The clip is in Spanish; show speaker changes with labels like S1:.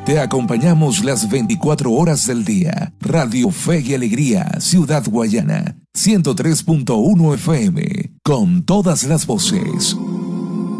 S1: Te acompañamos las 24 horas del día. Radio Fe y Alegría, Ciudad Guayana, 103.1 FM, con todas las voces.